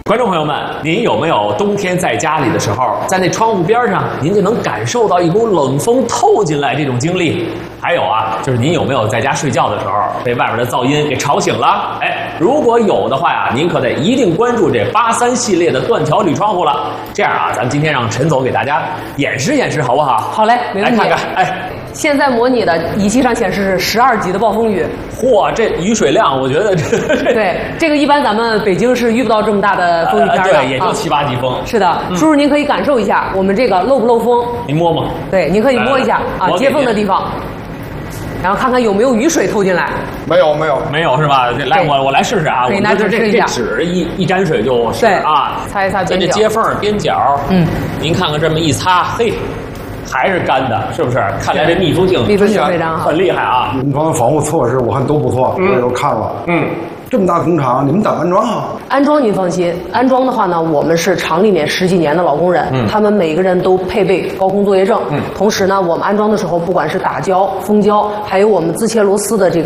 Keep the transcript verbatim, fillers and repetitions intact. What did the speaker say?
观众朋友们，您有没有冬天在家里的时候，在那窗户边上，您就能感受到一股冷风透进来这种经历？还有啊，就是您有没有在家睡觉的时候被外边的噪音给吵醒了？哎，如果有的话呀，您可得一定关注这八三系列的断条铝窗户了。这样啊，咱们今天让陈总给大家演示演示，好不好？ 好嘞，没问题。 来看看，哎。 现在模拟的仪器上显示是十二级的暴风雨。 嚯，这雨水量，我觉得这对这个一般咱们北京是遇不到这么大的风雨天的， 呃、对，也就七八级风。 啊、是的，嗯、叔叔您可以感受一下我们这个漏不漏风？ 您摸摸。 对，您可以摸一下啊，接缝的地方，然后看看有没有雨水透进来。 没有，没有， 没有是吧？来，我我来试试啊！ 可以拿纸试一下。 这纸一一沾水就对啊， 擦一擦边角。 这接缝边角，嗯，您看看这么一擦，嘿。还是干的，是不是？看来这密封性密封性非常好， 很厉害啊！ 你们装的防护措施我看都不错，我也都看了。嗯，这么大工厂，你们咋安装啊？ 安装您放心，安装的话呢，我们是厂里面十几年的老工人，嗯、他们每个人都配备高空作业证。嗯，同时呢，我们安装的时候，不管是打胶、封胶，还有我们自切螺丝的这个